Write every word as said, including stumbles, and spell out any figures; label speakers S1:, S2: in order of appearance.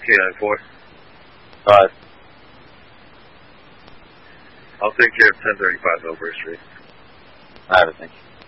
S1: K nine four.
S2: Five.
S1: I'll take care of ten thirty-five Millbury Street.
S2: I have it, thank you.